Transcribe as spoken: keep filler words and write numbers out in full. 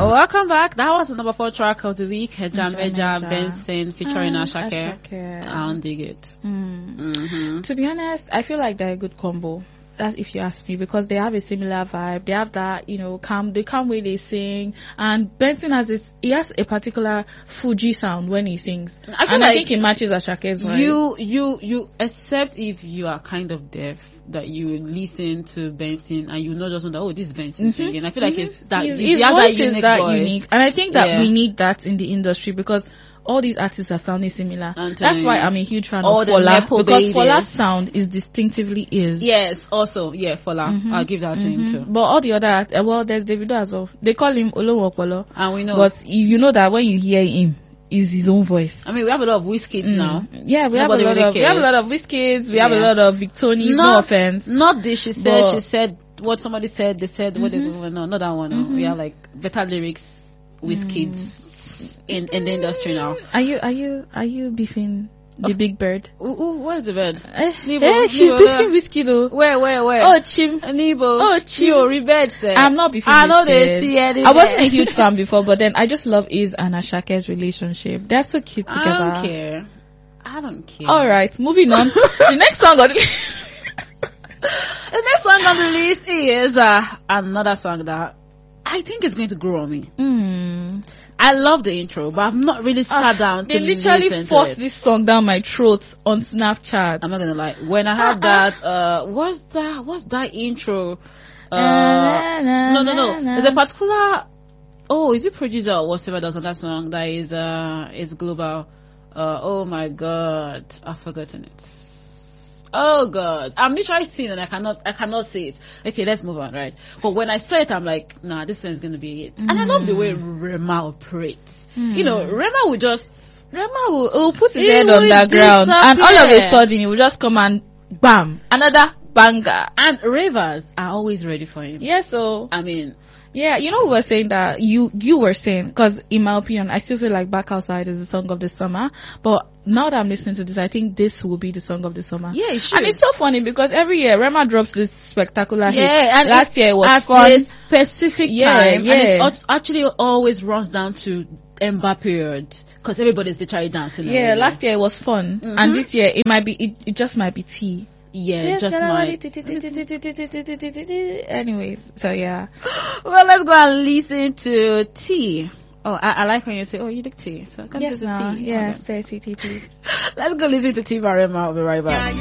Oh, welcome back. That was the number four track of the week. Hejam Hejam, Hejam Benson featuring Ah, Ashake. Ashake. I don't dig it. Mm. Mm-hmm. To be honest, I feel like they're a good combo. That's if you ask me, because they have a similar vibe. They have that, you know, calm, the calm way they sing. And Benson has this, he has a particular Fuji sound when he sings. I feel and like I think it matches Ashake's vibe. You, you, you, except if you are kind of deaf, that you listen to Benson and you not just know that, oh, this is Benson Mm-hmm. singing. I feel like Mm-hmm. it's that, his, he his has voice that unique is that voice. unique. And I think that Yeah. we need that in the industry, because all these artists are sounding similar. I'm That's telling why you. I'm a huge fan All of the Fola, Nepo because babies. Fola's sound is distinctively his. Yes, also, yeah, Fola. Mhm. I'll give that to him too. But all the other, art- uh, well, there's Davido as well. They call him Olowopolo. And we know. But you you know that when you hear him, it's his own voice. I mean, we have a lot of Wizkids Mm. now. Yeah, we Nobody have a lot really of we have a lot cares. of Wizkids, we have a Yeah. lot of Victonies, no Not- offense. Not this, she said, But- she said what somebody said, they said, what they Mhm. no, not that one. No. Mhm. We have like better lyrics, Wizkids in, in the industry now. Are you are you are you beefing the Of- big bird? Ooh, ooh, where's the bed? Eh, Nibo, eh, she's Nibo, beefing where? whiskey though. Where, where, where? Oh, Chim. Nibo. Oh, Chim. Yo, rebed, sir. I'm not beefing I know Wizkid. they see any I wasn't a bed. huge fan before, but then I just love Iz and Ashake's relationship. They're so cute together. I don't care. I don't care. All right, moving on. The next song on the The next song on the list is uh, another song that I think is going to grow on me. Mm. I love the intro, but I've not really sat down They to literally listen forced to it. this song down my throat on Snapchat. I'm not gonna lie. When I heard that, uh, what's that? What's that intro? Uh, Na, na, no, no, na, no. na. There's a particular. Oh, is it producer or whatever does on that song that is uh is global? Uh, oh my god, I've forgotten it. Oh god, I'm literally seeing and I cannot, I cannot say it. Okay, let's move on, right? But when I saw it, I'm like, nah, this is gonna be it. Mm. And I love the way Rema operates. Mm. You know, Rema will just, Rema will, will put his He head on will the ground, and all of a disappear. sudden he will just come and bam, another banger. and ravers are always ready for him. Yeah, so I mean, yeah, you know, we were saying that you you were saying, because in my opinion, I still feel like Back Outside is the song of the summer. But now that I'm listening to this, I think this will be the song of the summer. yeah, it should. And it's so funny because every year Rema drops this spectacular hit. yeah, and Last it- year it was at fun. a specific Yeah, time, yeah. and it act- actually always runs down to Ember period because everybody's literally dancing. Yeah, already. last year it was fun, Mhm. and this year it might be it, it just might be tea. yeah, just my. Anyways, so yeah. Well, let's go and listen to T. Oh, I, I like when you say, "Oh, you like T," so come Yes, to now. T. Yes, Okay. T, T, T, T. Let's go listen to T. Barema. I'll be right back.